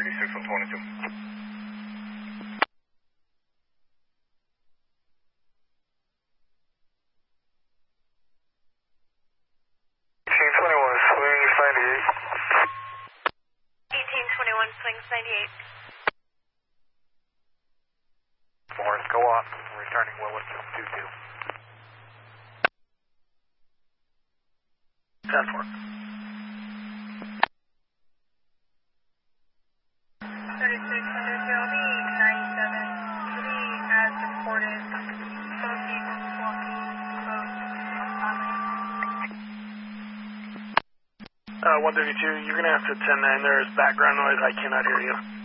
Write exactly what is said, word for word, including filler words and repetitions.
thirty-six on twenty-two. eighteen twenty-one, swings ninety-eight. eighteen twenty-one, swings ninety-eight. Morris, go on. Returning Willis two two. Test work. thirty-six hundred J L B, ninety-seven three, as reported, both vehicles walking both on Uh, one thirty-two, you're going to have to ten nine. There is background noise. I cannot hear you.